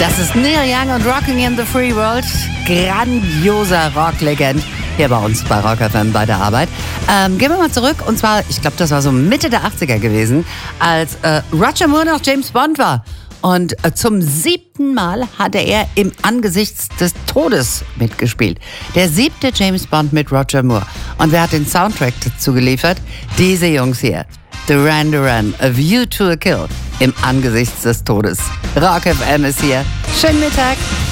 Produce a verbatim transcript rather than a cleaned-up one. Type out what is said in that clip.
Das ist Neil Young und Rocking in the Free World. Grandioser Rocklegend hier bei uns bei Rock F M bei der Arbeit. Ähm, gehen wir mal zurück. Und zwar, ich glaube, das war so Mitte der achtziger gewesen, als äh, Roger Moore noch James Bond war. Und äh, zum siebten Mal hatte er im Angesichts des Todes mitgespielt. Der siebte James Bond mit Roger Moore. Und wer hat den Soundtrack dazu geliefert? Diese Jungs hier. Duran Duran, A View to a Kill. Im Angesichts des Todes. Rock F M ist hier. Schönen Mittag.